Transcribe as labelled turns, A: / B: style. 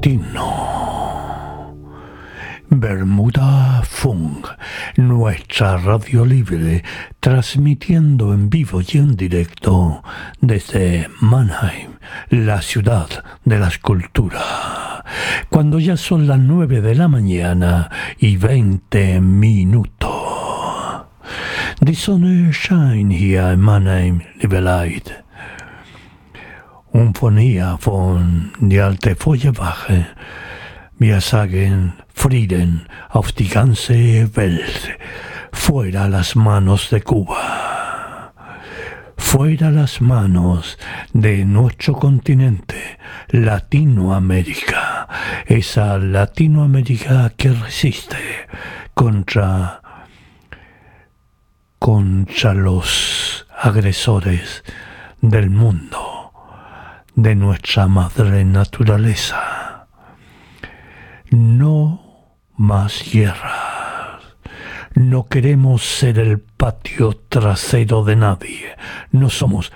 A: latino. Bermuda Funk, nuestra radio libre, transmitiendo en vivo y en directo desde Mannheim, la ciudad de la escultura. Cuando ya son las 9 de la mañana y 20 minutos. Die Sonne scheint hier in Mannheim, liebe Leute. Umfonia von die alte Feuerwache. Wir sagen Frieden auf die ganze Welt. Fuera las manos de Cuba. Fuera las manos de nuestro continente, Latinoamérica. Esa Latinoamérica que resiste contra los agresores del mundo, de nuestra madre naturaleza. No más guerras. No queremos ser el patio trasero de nadie. No somos